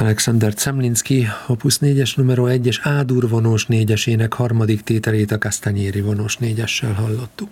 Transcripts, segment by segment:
Alexander Zemlinsky opus 4-es numero 1-es A-dur vonós 4-esének harmadik tételét a Castagnieri vonós 4-essel hallottuk.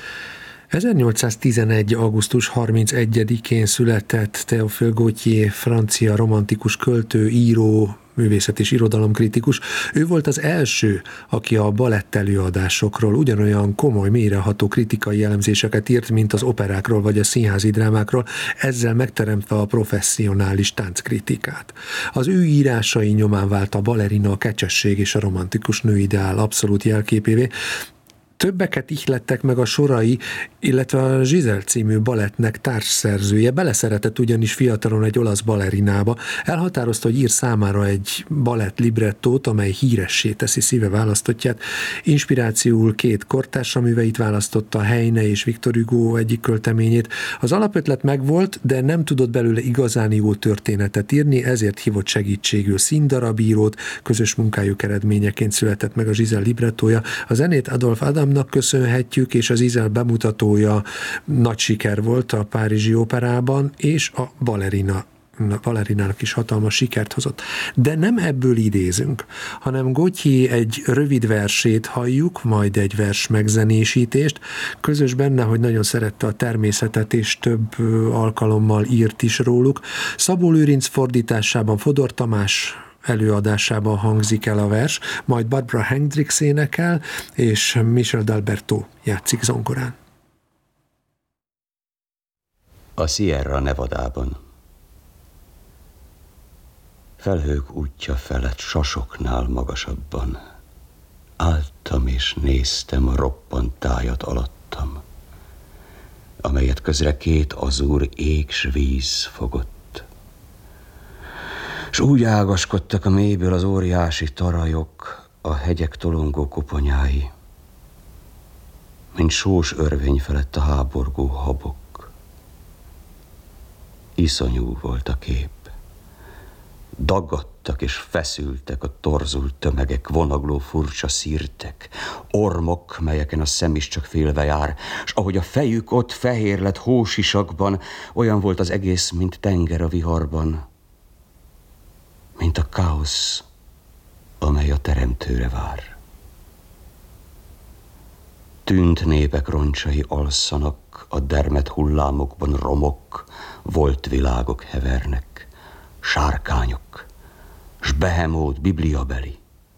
1811. augusztus 31-én született Théophile Gautier, francia romantikus költő, író, művészet és irodalomkritikus. Ő volt az első, aki a balett előadásokról ugyanolyan komoly, mélyreható kritikai elemzéseket írt, mint az operákról vagy a színházi drámákról, ezzel megteremtve a professzionális tánckritikát. Az ő írásai nyomán vált a balerina a kecsesség és a romantikus nőideál abszolút jelképévé. Többeket ihlettek meg a sorai, illetve a Giselle című balettnek társszerzője. Beleszeretett ugyanis fiatalon egy olasz balerinába. Elhatározta, hogy ír számára egy balett librettót, amely híressé teszi szíve választottját. Inspirációul 2 kortársa műveit választotta, Heine és Victor Hugo egyik költeményét. Az alapötlet megvolt, de nem tudott belőle igazán jó történetet írni, ezért hívott segítségül színdarabírót, közös munkájuk eredményeként született meg a Giselle librettója. A zenét Adolphe Adamnak köszönhetjük, és az Giselle bemutatója nagy siker volt a Párizsi Operában, és a balerinának is hatalmas sikert hozott. De nem ebből idézünk, hanem Gautier egy rövid versét halljuk, majd egy vers megzenésítést. Közös benne, hogy nagyon szerette a természetet, és több alkalommal írt is róluk. Szabó Lőrinc fordításában Fodor Tamás előadásában hangzik el a vers, majd Barbara Hendricks énekel, és Michel d'Alberto játszik zongorán. A Sierra Nevadában. Felhők útja felett sasoknál magasabban álltam és néztem a roppant tájat alattam, amelyet közre 2 azúr ég s víz fogott. S úgy ágaskodtak a mélyből az óriási tarajok, a hegyek tolongó koponyái, mint sós örvény felett a háborgó habok. Iszonyú volt a kép. Daggadtak és feszültek a torzult tömegek, vonagló furcsa szirtek, ormok, melyeken a szem is csak félve jár, s ahogy a fejük ott fehér lett hósisakban, olyan volt az egész, mint tenger a viharban, mint a káosz, amely a teremtőre vár. Tűnt népek roncsai alszanak, a dermed hullámokban romok, volt világok hevernek, sárkányok, s behemót bibliabeli.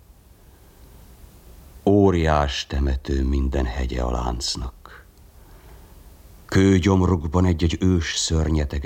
Óriás temető minden hegye a láncnak. Kőgyomrukban egy-egy ős szörnyeteg